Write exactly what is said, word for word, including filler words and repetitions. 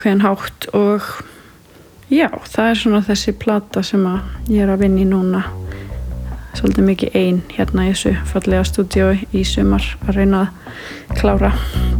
ákveðinn hátt og já, það er svona þessi plata sem að ég er að vinna í núna svolítið mikið ein hérna í þessu fallega stúdíói í sumar að reyna að klára